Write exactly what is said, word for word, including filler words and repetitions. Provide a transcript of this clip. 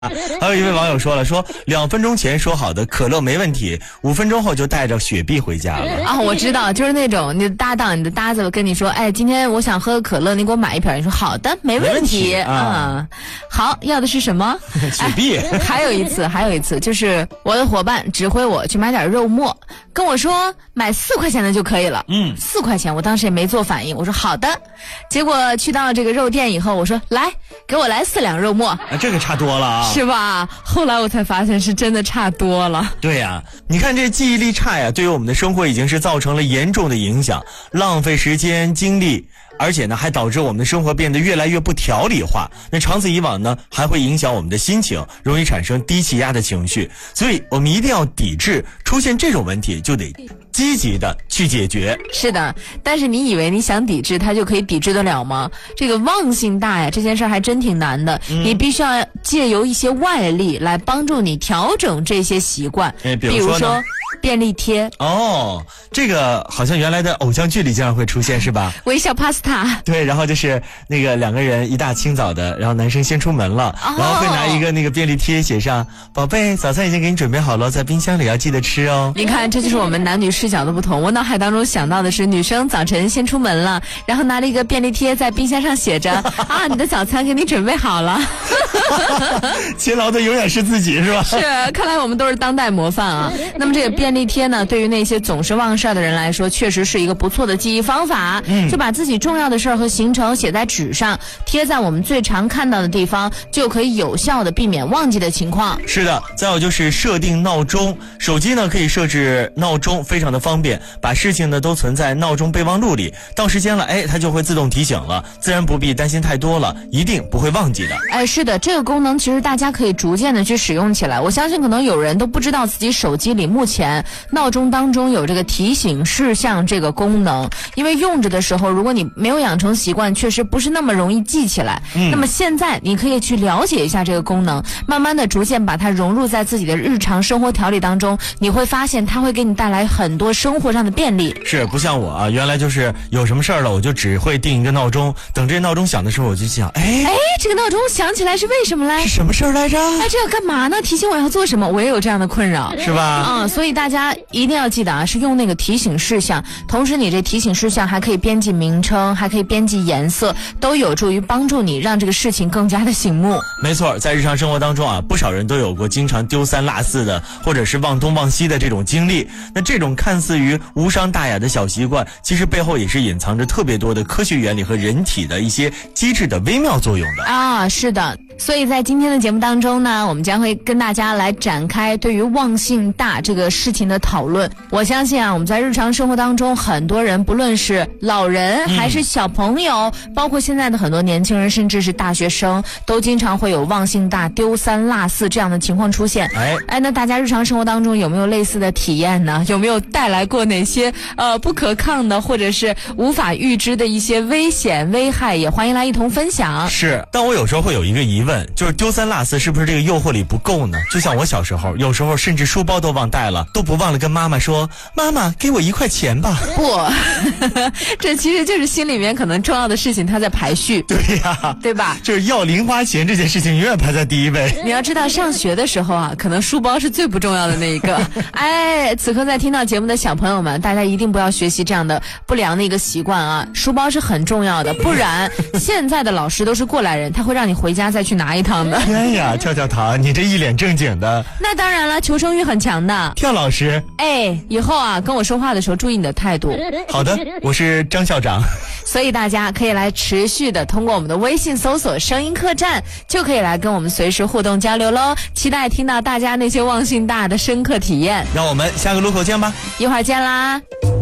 还有一位网友说了，说两分钟前说好的可乐没问题，五分钟后就带着雪碧回家了。 啊，我知道，就是那种你的搭档、你的搭子跟你说，哎，今天我想喝个可乐，你给我买一瓶，你说好的，没问题啊、嗯。好，要的是什么？ 雪碧、 哎。还有一次，还有一次，就是我的伙伴指挥我去买点肉末，跟我说买四块钱的就可以了。嗯，四块钱，我当时也没做反应，我说好的。结果去到这个肉店以后，我说来，给我来四两肉末。 啊，这个差多了啊。 是吧？后来我才发现是真的差多了。 对呀、啊，你看这记忆力差呀，对于我们的生活已经是造成了严重的影响，浪费时间精力，而且呢还导致我们的生活变得越来越不条理化。那长此以往呢，还会影响我们的心情，容易产生低气压的情绪。所以我们一定要抵制，出现这种问题就得积极的去解决。 是的，但是你以为你想抵制它就可以抵制得了吗？这个忘性大呀，这件事还真挺难的、嗯、你必须要借由一些外力来帮助你调整这些习惯。 哎，比如说呢，比如说便利贴。 哦，这个好像原来的偶像剧里经常会出现，是吧？ 微笑 pasta。 对，然后就是那个两个人一大清早的，然后男生先出门了、哦、然后会拿一个那个便利贴写上，宝贝，早餐已经给你准备好了，在冰箱里要记得吃哦。 你看，这就是我们男女视角的不同。我脑海当中想到的是女生早晨先出门了，然后拿了一个便利贴在冰箱上写着啊，你的早餐给你准备好了。 勤劳的永远是自己，是吧？ 是，看来我们都是当代模范啊。那么这个便利贴呢，对于那些总是忘事儿的人来说，确实是一个不错的记忆方法。嗯，就把自己重要的事儿和行程写在纸上，贴在我们最常看到的地方，就可以有效的避免忘记的情况。 是的，再有就是设定闹钟，手机呢可以设置闹钟，非常的方便，把事情呢都存在闹钟备忘录里，到时间了，哎，它就会自动提醒了，自然不必担心太多了，一定不会忘记的。 哎，是的，这个功能其实大家可以逐渐的去使用起来。我相信可能有人都不知道自己手机里目前闹钟当中有这个提醒事项这个功能，因为用着的时候，如果你没有养成习惯，确实不是那么容易记起来。嗯，那么现在你可以去了解一下这个功能，慢慢的逐渐把它融入在自己的日常生活条理当中，你会发现它会给你带来很多生活上的便利。 是，不像我啊，原来就是有什么事儿了，我就只会定一个闹钟，等这闹钟响的时候，我就想，哎哎，这个闹钟响起来是为什么来？ 是什么事儿来着？ 哎，这要干嘛呢？提醒我要做什么？我也有这样的困扰， 是吧？ 嗯，所以大家一定要记得啊，是用那个提醒事项，同时你这提醒事项还可以编辑名称，还可以编辑颜色，都有助于帮助你让这个事情更加的醒目。 没错，在日常生活当中啊，不少人都有过经常丢三落四的，或者是忘东忘西的这种经历。那这种看似于无伤大雅的小习惯，其实背后也是隐藏着特别多的科学原理和人体的一些机制的微妙作用的啊。是的，所以在今天的节目当中呢，我们将会跟大家来展开对于忘性大这个事情的讨论。我相信啊，我们在日常生活当中，很多人不论是老人还是小朋友、嗯、包括现在的很多年轻人，甚至是大学生，都经常会有忘性大、丢三落四这样的情况出现。哎哎，那大家日常生活当中有没有类似的体验呢？有没有带来过哪些呃不可抗的或者是无法预知的一些危险危害？也欢迎来一同分享。 是，但我有时候会有一个疑问，就是丢三落四是不是这个诱惑力不够呢？就像我小时候，有时候甚至书包都忘带了，都不忘了跟妈妈说，妈妈给我一块钱吧。 不，这其实就是心里面可能重要的事情它在排序。 对呀， 对吧？ 就是要零花钱这件事情永远排在第一位。 你要知道，上学的时候啊，可能书包是最不重要的那一个。哎，此刻在听到节目的小朋友们，大家一定不要学习这样的不良的一个习惯啊！书包是很重要的，不然现在的老师都是过来人，他会让你回家再去拿一趟的。 天呀，跳跳糖，你这一脸正经的。 那当然了，求生欲很强的。 跳老师， 哎，以后啊跟我说话的时候注意你的态度。 好的，我是张校长。 所以大家可以来持续的通过我们的微信搜索声音客栈，就可以来跟我们随时互动交流喽。期待听到大家那些忘性大的深刻体验。 让我们下个路口见吧， 一会儿见啦。